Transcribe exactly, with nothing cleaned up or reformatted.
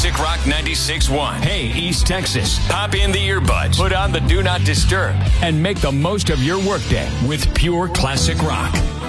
Classic Rock ninety-six point one. Hey, East Texas, pop in the earbuds, put on the Do Not Disturb, and make the most of your workday with pure classic rock.